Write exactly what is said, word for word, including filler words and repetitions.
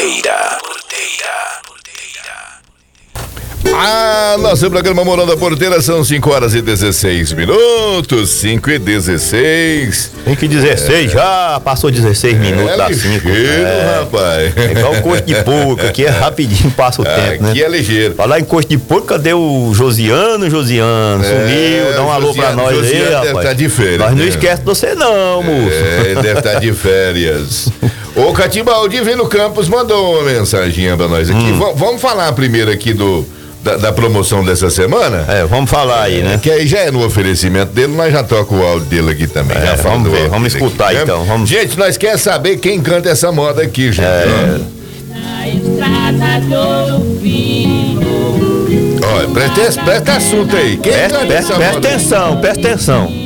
Porteira. Ah, nosso programa Morando da Porteira são cinco horas e dezesseis minutos. cinco e dezesseis. cinco e dezesseis, é. Já passou dezesseis minutos é da cinco. É, rapaz. É igual coxo de porco, aqui é rapidinho, passa o tempo, né? Aqui é ligeiro. Falar em coxo de porco, cadê o Josiano? Josiano, é, sumiu, dá um alô pra nós Josiano aí, rapaz. Deve estar de férias. Nós não né? esquece de você não, moço. É, ele deve estar de férias. O Catimbau Divino Campos mandou uma mensagem pra nós aqui. Hum. V- vamos falar primeiro aqui do Da, da promoção dessa semana? É, vamos falar aí, né? Que aí já é no oferecimento dele, nós já toca o áudio dele aqui também. É, já vamos ver, vamos escutar aqui, então. Né? Vamos... Gente, nós queremos saber quem canta essa moda aqui, gente. É. Na estrada de Ouro Fino. Olha, presta, presta assunto aí. Quem Presta, canta presta, essa presta moda? atenção, presta atenção.